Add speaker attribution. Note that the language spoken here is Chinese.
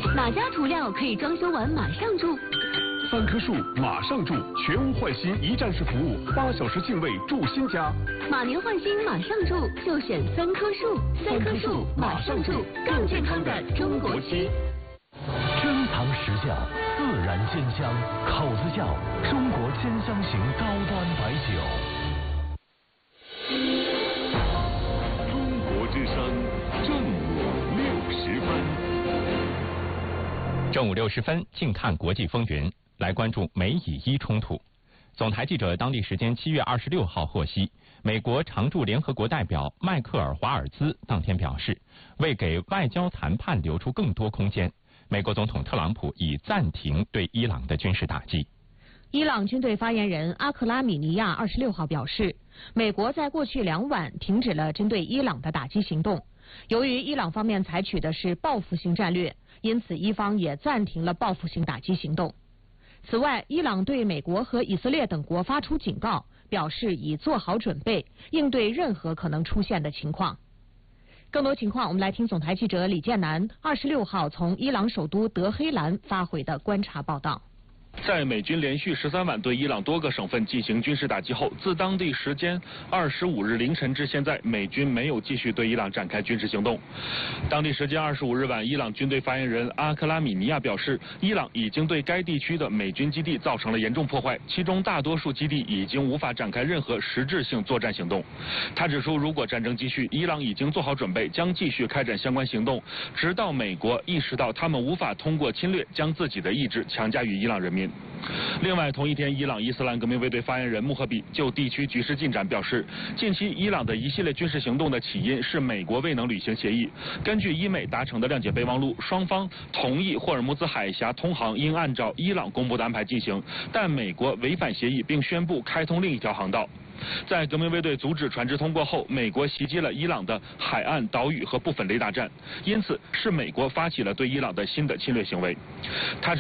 Speaker 1: 哪家涂料可以装修完马上住
Speaker 2: ？3棵树马上住，全屋换新一站式服务，8小时净位住新家。
Speaker 1: 马年换新马上住，就选3棵树。3棵树马上住，更健康的中国漆。
Speaker 3: 珍藏实窖，自然鲜香，口子窖，中国鲜香型高端白酒。
Speaker 2: 中国之声正午60分。
Speaker 4: 正午60分，静看国际风云，来关注美以伊冲突。总台记者当地时间7月26号获悉，美国常驻联合国代表迈克尔·华尔兹当天表示，为给外交谈判留出更多空间，美国总统特朗普已暂停对伊朗的军事打击。
Speaker 5: 伊朗军队发言人阿克拉米尼亚26号表示，美国在过去2晚停止了针对伊朗的打击行动。由于伊朗方面采取的是报复性战略，因此伊方也暂停了报复性打击行动。此外，伊朗对美国和以色列等国发出警告，表示已做好准备，应对任何可能出现的情况。更多情况，我们来听总台记者李建南26号从伊朗首都德黑兰发回的观察报道。
Speaker 6: 在美军连续13晚对伊朗多个省份进行军事打击后，自当地时间25日凌晨至现在，美军没有继续对伊朗展开军事行动。当地时间25日晚，伊朗军队发言人阿克拉米尼亚表示，伊朗已经对该地区的美军基地造成了严重破坏，其中大多数基地已经无法展开任何实质性作战行动。他指出，如果战争继续，伊朗已经做好准备，将继续开展相关行动，直到美国意识到他们无法通过侵略将自己的意志强加于伊朗人民。另外，同一天，伊朗伊斯兰革命卫队发言人穆赫比就地区局势进展表示，近期伊朗的一系列军事行动的起因是美国未能履行协议。根据伊美达成的谅解备忘录，双方同意霍尔木兹海峡通航应按照伊朗公布的安排进行，但美国违反协议并宣布开通另一条航道。在革命卫队阻止船只通过后，美国袭击了伊朗的海岸、岛屿和部分雷达站，因此是美国发起了对伊朗的新的侵略行为。他